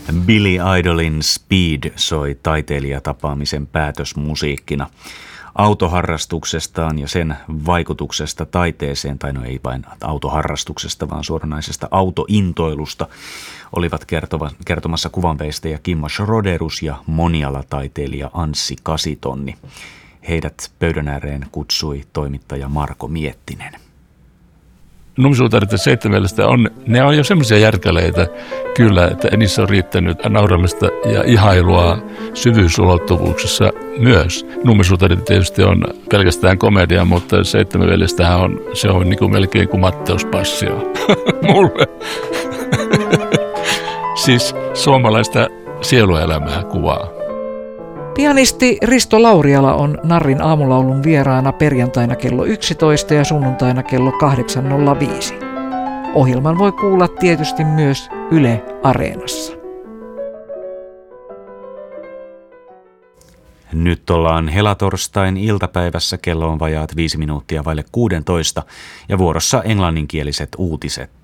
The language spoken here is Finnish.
Billy Idolin Speed soi taiteilijatapaamisen päätösmusiikkina. Autoharrastuksestaan ja sen vaikutuksesta taiteeseen, tai no ei vain autoharrastuksesta, vaan suoranaisesta autointoilusta, olivat kertomassa kuvanveistäjä Kimmo Schroderus ja monialataiteilija Anssi Kasitonni. Heidät pöydän ääreen kutsui toimittaja Marko Miettinen. Nummisuutarit ja seitsemänväliset ne on jo semmoisia järkäleitä kyllä, että niissä on riittänyt nauramista ja ihailua syvyysulottuvuuksissa myös. Nummisuutarit tietysti on pelkästään komedia, mutta seitsemänvälistähän se on niin kuin melkein kuin Matteuspassio mulle. Siis suomalaista sieluelämää kuvaa. Pianisti Risto Lauriala on Narrin aamulaulun vieraana perjantaina kello 11 ja sunnuntaina kello 8.05. Ohjelman voi kuulla tietysti myös Yle Areenassa. Nyt ollaan helatorstain iltapäivässä, kello on vajaat 5 minuuttia vaille 16 ja vuorossa englanninkieliset uutiset.